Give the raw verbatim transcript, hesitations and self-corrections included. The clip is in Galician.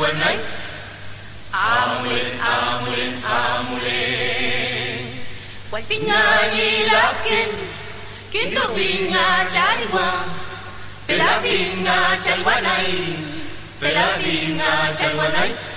guanay. Amulin, amulin, amulin. Quay finga ni lakin, kintu finga chalwa, Pela finga chalwanay, pela finga chalwanay.